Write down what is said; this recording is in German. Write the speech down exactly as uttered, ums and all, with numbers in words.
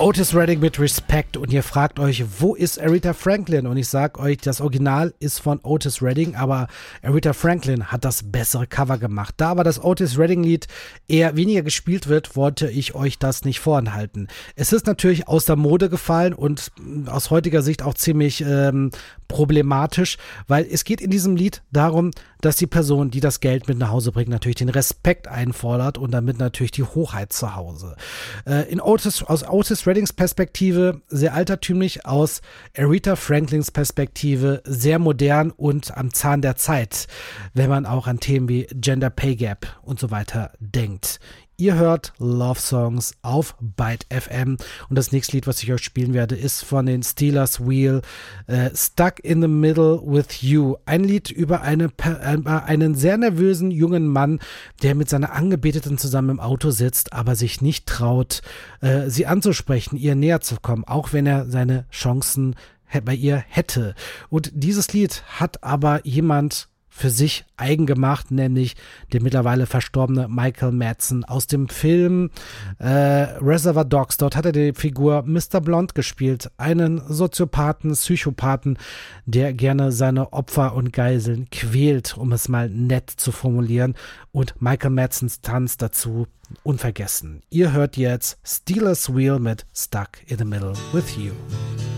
Otis Redding mit Respect und ihr fragt euch, wo ist Aretha Franklin? Und ich sag euch, das Original ist von Otis Redding, aber Aretha Franklin hat das bessere Cover gemacht. Da aber das Otis Redding Lied eher weniger gespielt wird, wollte ich euch das nicht vorenthalten. Es ist natürlich aus der Mode gefallen und aus heutiger Sicht auch ziemlich ähm, problematisch, weil es geht in diesem Lied darum, dass die Person, die das Geld mit nach Hause bringt, natürlich den Respekt einfordert und damit natürlich die Hoheit zu Hause. Äh, in Otis, aus Otis Reddings Perspektive sehr altertümlich, aus Aretha Franklins Perspektive sehr modern und am Zahn der Zeit, wenn man auch an Themen wie Gender Pay Gap und so weiter denkt. Ihr hört Love Songs auf Byte F M und das nächste Lied, was ich euch spielen werde, ist von den Steelers Wheel, äh, Stuck in the Middle with You. Ein Lied über eine, äh, einen sehr nervösen jungen Mann, der mit seiner Angebeteten zusammen im Auto sitzt, aber sich nicht traut, äh, sie anzusprechen, ihr näher zu kommen, auch wenn er seine Chancen bei ihr hätte. Und dieses Lied hat aber jemand für sich eigen gemacht, nämlich der mittlerweile verstorbene Michael Madsen aus dem Film äh, Reservoir Dogs. Dort hat er die Figur Mister Blonde gespielt, einen Soziopathen, Psychopathen, der gerne seine Opfer und Geiseln quält, um es mal nett zu formulieren. Und Michael Madsens Tanz dazu unvergessen. Ihr hört jetzt Steelers Wheel mit Stuck in the Middle with You.